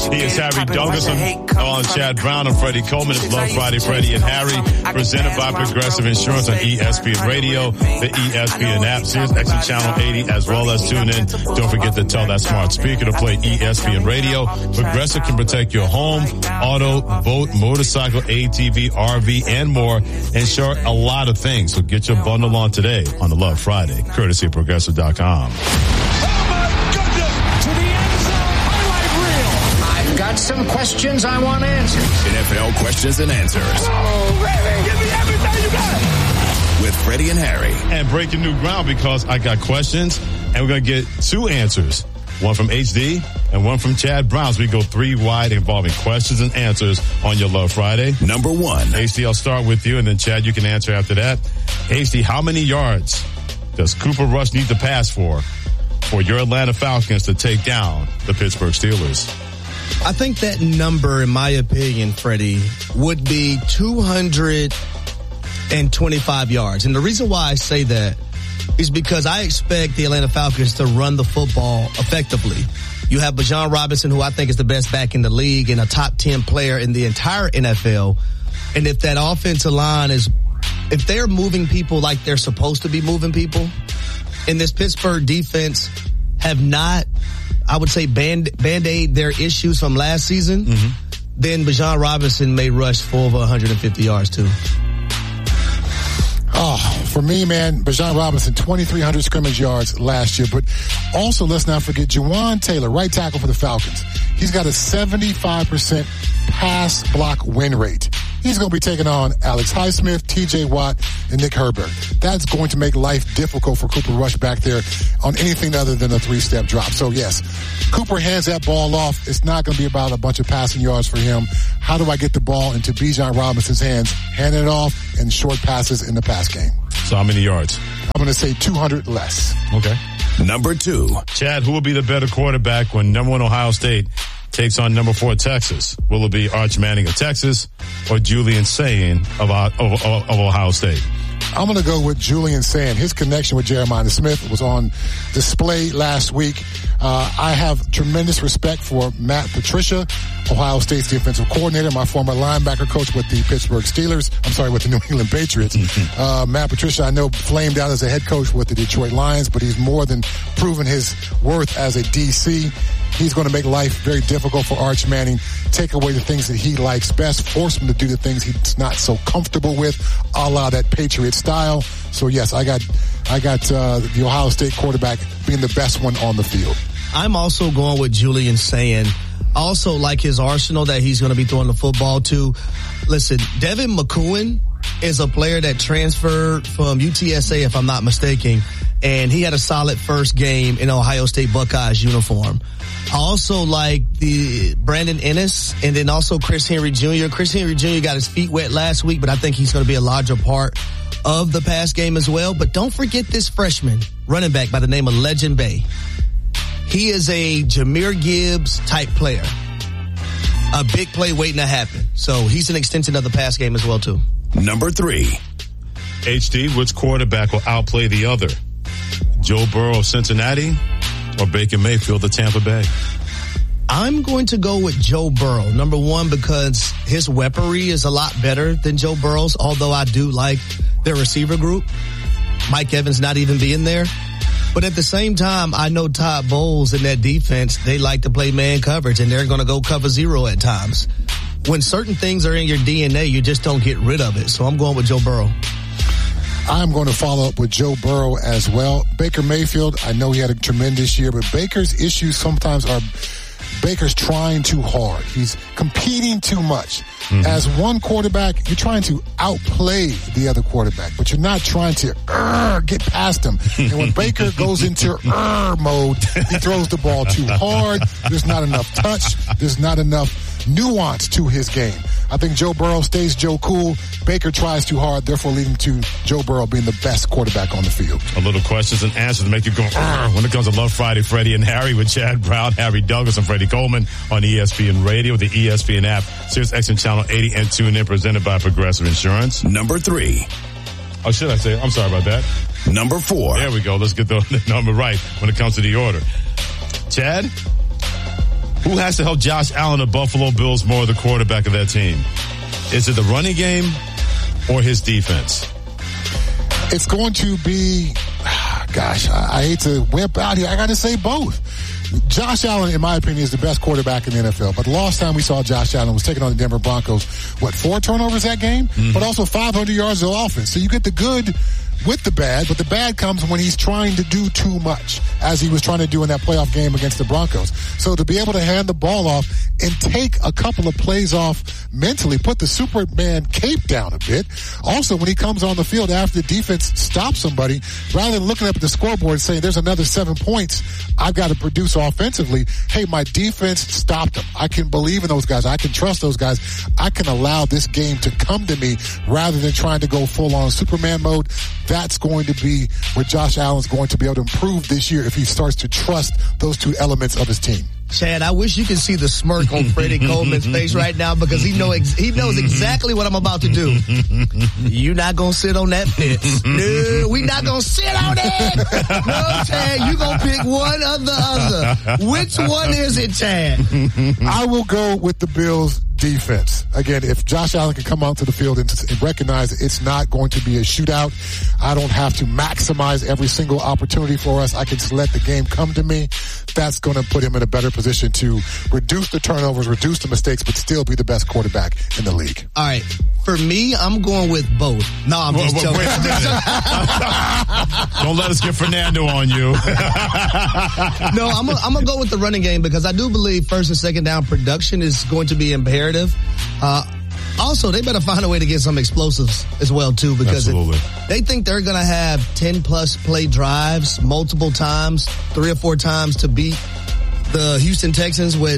He is Harry Douglas on Chad Brown and Freddie Coleman. It's Love Friday, Freddie and Harry, presented by Progressive Insurance on ESPN Radio, the ESPN app, Sirius XM Channel 80, as well as tune in. Don't forget to tell that smart speaker to play ESPN Radio. Progressive can protect your home, auto, boat, motorcycle, ATV, RV, and more. Insure a lot of things. So get your bundle on today on the Love Friday, courtesy of Progressive.com. Got some questions I want answered. NFL questions and answers. Oh, baby, give me everything you got. With Freddie and Harry. And breaking new ground because I got questions and we're going to get two answers. One from HD and one from Chad Brown. So we go three wide involving questions and answers on your Love Friday. Number one. HD, I'll start with you and then Chad, you can answer after that. HD, how many yards does Cooper Rush need to pass for your Atlanta Falcons to take down the Pittsburgh Steelers? I think that number, in my opinion, Freddie, would be 225 yards. And the reason why I say that is because I expect the Atlanta Falcons to run the football effectively. You have Bijan Robinson, who I think is the best back in the league and a top 10 player in the entire NFL. And if that offensive line if they're moving people like they're supposed to be moving people, and this Pittsburgh defense have not, I would say, band-aid their issues from last season, then Bijan Robinson may rush for over 150 yards too. Oh, for me, man, Bijan Robinson, 2,300 scrimmage yards last year. But also, let's not forget Juwan Taylor, right tackle for the Falcons. He's got a 75% pass block win rate. He's going to be taking on Alex Highsmith, TJ Watt, and Nick Herbert. That's going to make life difficult for Cooper Rush back there on anything other than a three-step drop. So, yes, Cooper hands that ball off. It's not going to be about a bunch of passing yards for him. How do I get the ball into Bijan Robinson's hands, hand it off, and short passes in the pass game? So how many yards? I'm going to say 200 less. Okay. Number two. Chad, who will be the better quarterback when number 1 Ohio State takes on number 4 Texas? Will it be Arch Manning of Texas or Julian Sayin of Ohio State? I'm going to go with Julian Sayin. His connection with Jeremiah Smith was on display last week. I have tremendous respect for Matt Patricia, Ohio State's defensive coordinator, my former linebacker coach with the Pittsburgh Steelers. I'm sorry, with the New England Patriots. Matt Patricia, I know, flamed out as a head coach with the Detroit Lions, but he's more than proven his worth as a DC. He's going to make life very difficult for Arch Manning, take away the things that he likes best, force him to do the things he's not so comfortable with, a la that Patriot style. So, yes, I got the Ohio State quarterback being the best one on the field. I'm also going with Julian Sayin. Also like his arsenal that he's going to be throwing the football to. Listen, Devin McCowan is a player that transferred from UTSA, if I'm not mistaken, and he had a solid first game in Ohio State Buckeyes uniform. I also like the Brandon Ennis and then also Chris Henry Jr. Chris Henry Jr. got his feet wet last week, but I think he's going to be a larger part of the pass game as well. But don't forget this freshman running back by the name of Legend Bay. He is a Jahmyr Gibbs type player. A big play waiting to happen. So he's an extension of the pass game as well too. Number three. HD, which quarterback will outplay the other? Joe Burrow of Cincinnati or Baker Mayfield of Tampa Bay? I'm going to go with Joe Burrow. Number one, because his weaponry is a lot better than Joe Burrow's, although I do like their receiver group. Mike Evans not even being there. But at the same time, I know Todd Bowles in that defense, they like to play man coverage, and they're going to go cover zero at times. When certain things are in your DNA, you just don't get rid of it. So I'm going with Joe Burrow. I'm going to follow up with Joe Burrow as well. Baker Mayfield, I know he had a tremendous year, but Baker's issues sometimes are Baker's trying too hard. He's competing too much. Mm-hmm. As one quarterback, you're trying to outplay the other quarterback, but you're not trying to get past him. And when Baker goes into mode, he throws the ball too hard. There's not enough touch. There's not enough nuance to his game. I think Joe Burrow stays Joe Cool. Baker tries too hard, therefore leading to Joe Burrow being the best quarterback on the field. A little questions and answers to make you go when it comes to Love Friday, Freddie and Harry with Chad Brown, Harry Douglas, and Freddie Coleman on ESPN Radio, the ESPN app, Sirius XM Channel 80, and tune in, presented by Progressive Insurance. Number three. Oh, should I say? I'm sorry about that. Number four. There we go. Let's get the number right when it comes to the order. Chad, Who has to help Josh Allen of Buffalo Bills more, the quarterback of that team? Is it the running game or his defense? It's going to be, gosh, I hate to wimp out here. I got to say both. Josh Allen, in my opinion, is the best quarterback in the NFL. But the last time we saw Josh Allen was taking on the Denver Broncos, 4 turnovers that game? Mm-hmm. But also 500 yards of offense. So you get the good with the bad, but the bad comes when he's trying to do too much, as he was trying to do in that playoff game against the Broncos. So to be able to hand the ball off and take a couple of plays off mentally, put the Superman cape down a bit. Also, when he comes on the field after the defense stops somebody, rather than looking up at the scoreboard and saying, there's another 7 points I've got to produce offensively, hey, my defense stopped them. I can believe in those guys. I can trust those guys. I can allow this game to come to me rather than trying to go full-on Superman mode. That's going to be where Josh Allen's going to be able to improve this year if he starts to trust those two elements of his team. Chad, I wish you could see the smirk on Freddie Coleman's face right now, because he knows exactly what I'm about to do. You're not going to sit on that fence. No, we not going to sit on it. No, Chad, you going to pick one or the other. Which one is it, Chad? I will go with the Bills' defense. Again, if Josh Allen can come out to the field and recognize it's not going to be a shootout, I don't have to maximize every single opportunity for us. I can just let the game come to me. That's going to put him in a better position to reduce the turnovers, reduce the mistakes, but still be the best quarterback in the league. All right. For me, I'm going with both. No, I'm just joking. Wait a minute. Don't let us get Fernando on you. No, I'm going to go with the running game, because I do believe first and second down production is going to be imperative. Also, they better find a way to get some explosives as well, too, because if they think they're going to have 10-plus play drives multiple times, 3 or 4 times, to beat the Houston Texans with,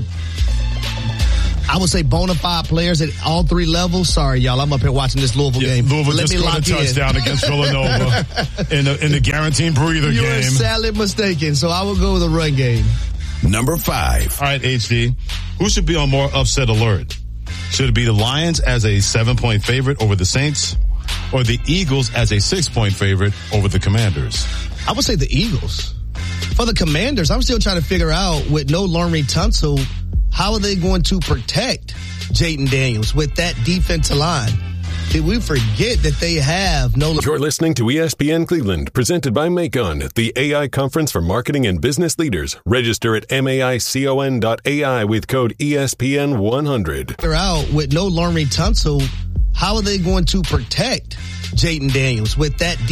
I would say, bona fide players at all 3 levels. Sorry, y'all, I'm up here watching this Louisville game. Louisville just scored a touchdown against Villanova in the guaranteed breather game. You're sadly mistaken, so I will go with the run game. Number 5. All right, HD. Who should be on more upset alert? Should it be the Lions as a 7-point favorite over the Saints, or the Eagles as a 6-point favorite over the Commanders? I would say the Eagles. For the Commanders, I'm still trying to figure out, with no Laremy Tunsil, how are they going to protect Jayden Daniels with that defensive line? Did we forget that they have no... You're listening to ESPN Cleveland, presented by Macon, the AI conference for marketing and business leaders. Register at maicon.ai with code ESPN100. They're out with no Laremy Tunsil. How are they going to protect Jayden Daniels with that